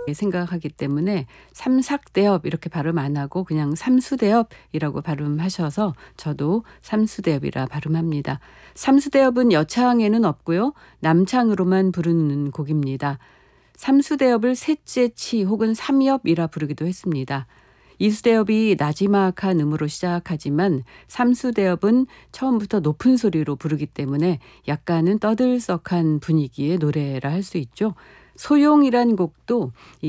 생각하기 때문에 삼삭대업 이렇게 발음 안 하고 그냥 삼수대업이라고 발음하셔서 저도 삼수대업이라 발음합니다. 삼수대업은 여창에는 없고요. 남창으로만 부르는 곡입니다. 삼수대업을 셋째 치 혹은 삼엽이라 부르기도 했습니다. 이수대업이 나지막한 음으로 시작하지만 삼수대업은 처음부터 높은 소리로 부르기 때문에 약간은 떠들썩한 분위기의 노래라 할 수 있죠. 소용이란 곡도